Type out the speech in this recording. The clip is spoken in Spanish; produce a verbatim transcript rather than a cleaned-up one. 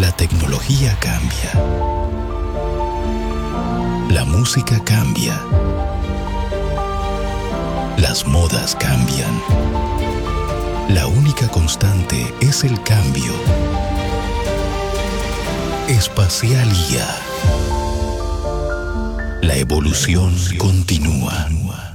La tecnología cambia. La música cambia. Las modas cambian. La única constante es el cambio. Espacialía. La evolución continúa.